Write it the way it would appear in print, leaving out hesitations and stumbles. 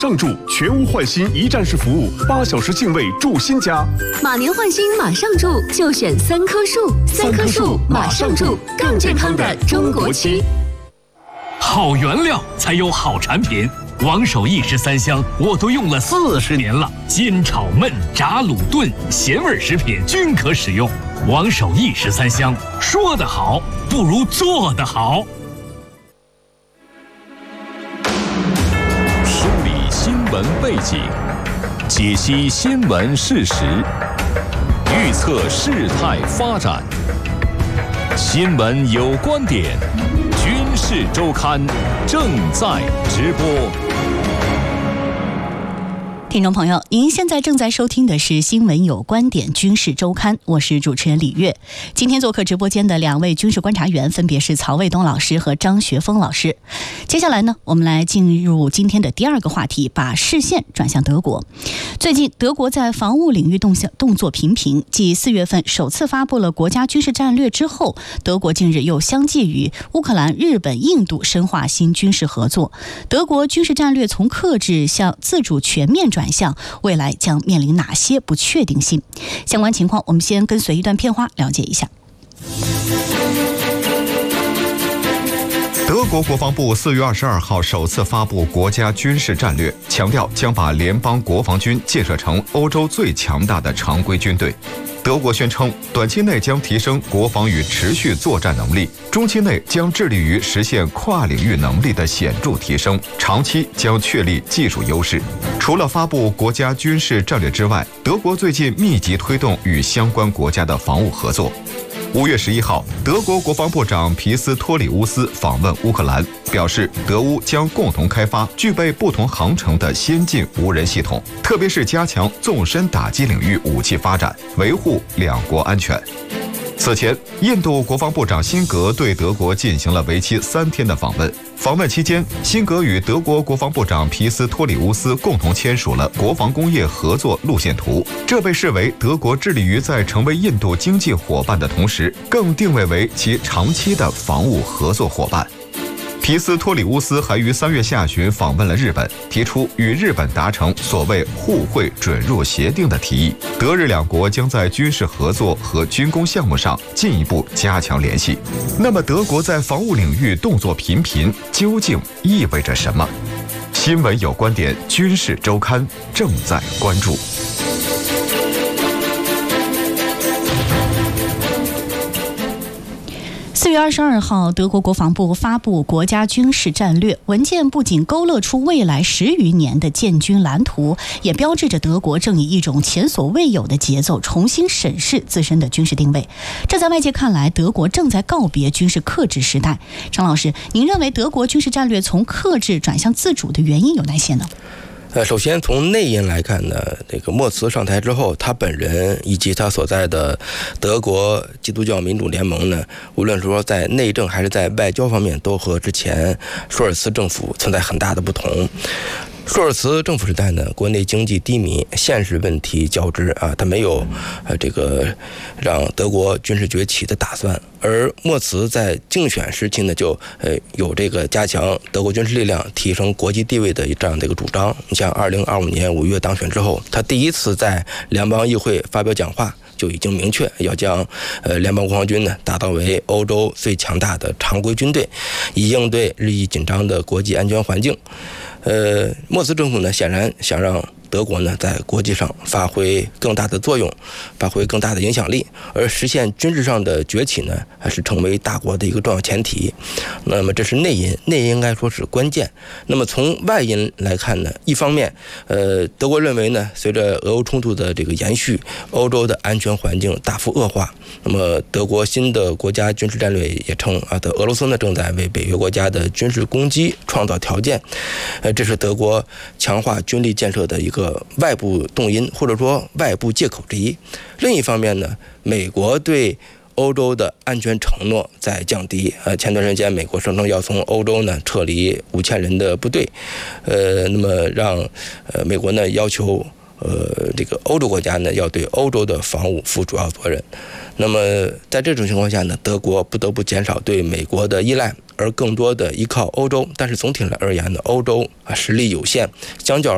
上住全屋换新一站式服务，8小时净位住新家。 马年换新马上住，就选3棵树，3棵树马上住，更健康的中国区。 好原料才有好产品。王守义食3香我都用了40年了，煎炒焖炸卤炖咸味食品均可使用。王守义食3香，说得好不如做得好。 梳理新闻背景，解析新闻事实，预测事态发展。新闻有观点，军事周刊正在直播。 听众朋友，您现在正在收听的是新闻有观点军事周刊，我是主持人李月。今天做客直播间的2位军事观察员分别是曹卫东老师和张学峰老师。接下来呢，我们来进入今天的第2个话题，把视线转向德国。最近德国在防务领域动作频频，继4月份首次发布了国家军事战略之后，德国近日又相继与乌克兰、日本、印度深化新军事合作。德国军事战略从克制向自主全面转向，未来将面临哪些不确定性？相关情况我们先跟随一段片花了解一下。 德国国防部4月22号首次发布国家军事战略，强调将把联邦国防军建设成欧洲最强大的常规军队。德国宣称，短期内将提升国防与持续作战能力，中期内将致力于实现跨领域能力的显著提升，长期将确立技术优势。除了发布国家军事战略之外，德国最近密集推动与相关国家的防务合作。5月11号，德国国防部长皮斯托里乌斯访问乌克兰，表示德乌将共同开发具备不同航程的先进无人系统，特别是加强纵深打击领域武器发展，维护两国安全。此前，印度国防部长辛格对德国进行了为期3天的访问。访问期间，辛格与德国国防部长皮斯托里乌斯共同签署了国防工业合作路线图，这被视为德国致力于在成为印度经济伙伴的同时，更定位为其长期的防务合作伙伴。皮斯托里乌斯还于3月下旬访问了日本，提出与日本达成所谓互惠准入协定的提议。德日两国将在军事合作和军工项目上进一步加强联系。那么，德国在防务领域动作频频，究竟意味着什么？新闻有观点，军事周刊正在关注。 4月22号，德国国防部发布国家军事战略文件，不仅勾勒出未来10余年的建军蓝图，也标志着德国正以一种前所未有的节奏重新审视自身的军事定位。这在外界看来，德国正在告别军事克制时代。张老师，您认为德国军事战略从克制转向自主的原因有哪些呢？ 首先从内因来看呢，这个默茨上台之后，他本人以及他所在的德国基督教民主联盟呢，无论说在内政还是在外交方面，都和之前舒尔茨政府存在很大的不同。舒尔茨政府时代呢，国内经济低迷，现实问题交织啊，他没有这个让德国军事崛起的打算。而默茨在竞选时期呢，就有这个加强德国军事力量、提升国际地位的这样的一个主张。你像2025年5月当选之后，他第一次在联邦议会发表讲话，就已经明确要将联邦国防军呢打造为欧洲最强大的常规军队，以应对日益紧张的国际安全环境。默茨政府呢，显然想让德国呢在国际上发挥更大的作用，发挥更大的影响力，而实现军事上的崛起呢，还是成为大国的一个重要前提。那么这是内因，内因应该说是关键。那么从外因来看呢，一方面，德国认为呢，随着俄乌冲突的这个延续，欧洲的安全环境大幅恶化。那么德国新的国家军事战略也称啊，俄罗斯呢正在为北约国家的军事攻击创造条件。这是德国强化军力建设的一个外部动因，或者说外部借口之一。另一方面呢，美国对欧洲的安全承诺在降低。前段时间美国声称要从欧洲呢撤离5000人的部队，那么让美国呢要求这个欧洲国家呢要对欧洲的防务负主要责任。那么在这种情况下呢，德国不得不减少对美国的依赖，而更多的依靠欧洲。但是总体而言呢，欧洲实力有限，相较